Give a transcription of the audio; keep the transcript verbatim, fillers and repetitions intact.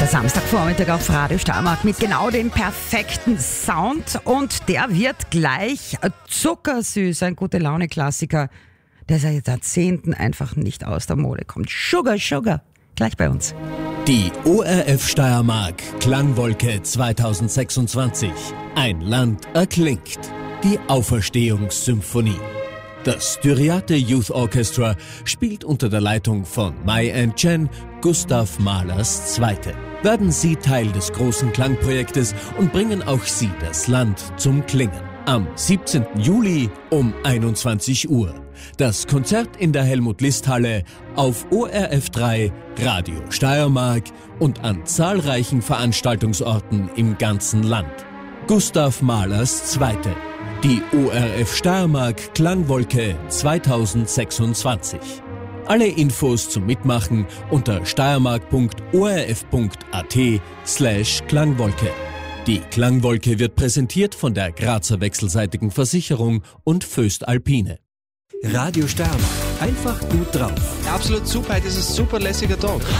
Der Samstagvormittag auf Radio Steiermark mit genau dem perfekten Sound und der wird gleich zuckersüß, ein Gute-Laune-Klassiker, der seit Jahrzehnten einfach nicht aus der Mode kommt. Sugar, Sugar, gleich bei uns. Die O R F Steiermark Klangwolke zweitausendsechsundzwanzig. Ein Land erklingt. Die Auferstehungssymphonie. Das Styriate Youth Orchestra spielt unter der Leitung von Mai and Chen Gustav Mahlers Zweite. Werden Sie Teil des großen Klangprojektes und bringen auch Sie das Land zum Klingen. Am siebzehnten Juli um einundzwanzig Uhr. Das Konzert in der Helmut-List-Halle auf O R F drei, Radio Steiermark und an zahlreichen Veranstaltungsorten im ganzen Land. Gustav Mahlers Zweite. Die O R F Steiermark Klangwolke zweitausendsechsundzwanzig. Alle Infos zum Mitmachen unter steiermark.orf.at slash Klangwolke. Die Klangwolke wird präsentiert von der Grazer Wechselseitigen Versicherung und Föst Alpine. Radio Steiermark. Einfach gut drauf. Absolut super, das ist ein super lässiger Tag.